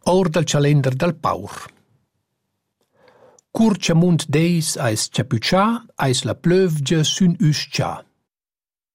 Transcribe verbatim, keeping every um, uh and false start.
Or dal calender dal paur. Cur chamunt deis eis chapuchà, eis la plövgia sün üs tschà.